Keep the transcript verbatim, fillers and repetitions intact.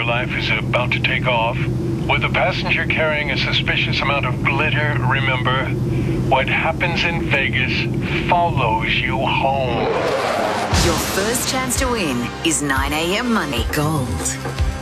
life is about to take off? With a passenger carrying a suspicious amount of glitter, remember, what happens in Vegas follows you home. Your first chance to win is nine a m Money Gold.